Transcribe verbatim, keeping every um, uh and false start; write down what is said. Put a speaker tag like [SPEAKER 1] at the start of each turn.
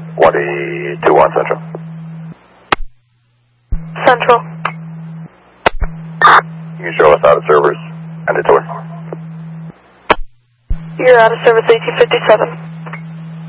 [SPEAKER 1] one two one Central.
[SPEAKER 2] Central.
[SPEAKER 1] You can show us out of service and a tour.
[SPEAKER 2] You're out of service eighteen fifty-seven.